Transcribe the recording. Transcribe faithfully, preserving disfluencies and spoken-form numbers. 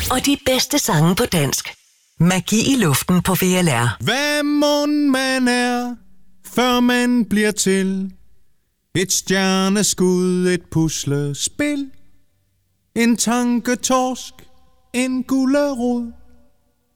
og de bedste sange på dansk. Magi i luften på V L R. Hvad mon man er, før man bliver til? Et stjerneskud, et puslespil, en tanketorsk, en gulerod.